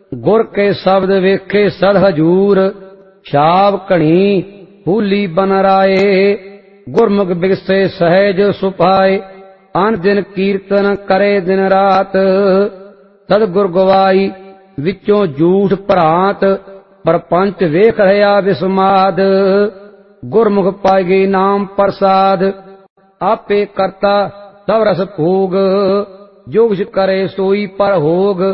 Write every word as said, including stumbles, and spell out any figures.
गुर के शब्द वेखे सद हजूर, छाव कणी फूली बन राए। गुरमुख बिगसे सहज सुपाए, अन दिन कीर्तन करे दिन रात। सदगुर गवाई विचों झूठ भरांत, परपंच वेख रहा विस्माद। गुरमुख पाएगी नाम प्रसाद, आपे करता सब रस भोग। जो कुछ करे सोई पर होग,